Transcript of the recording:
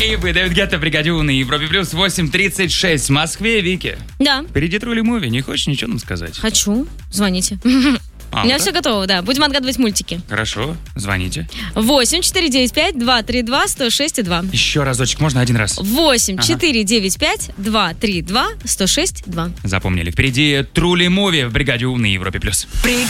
И вы, Дэвид Гетта, бригаде на Европе Плюс, 8:36 в Москве. Вики, Да, впереди Трули Муви, не хочешь ничего нам сказать? хочу. Звоните. А, У меня да? все готово, да. Будем отгадывать мультики. Хорошо, звоните. 8-495-232-106-2. Еще разочек, можно один раз? 8-495-232-106-2. Запомнили. Впереди Трули Муви в бригаде на Европе Плюс.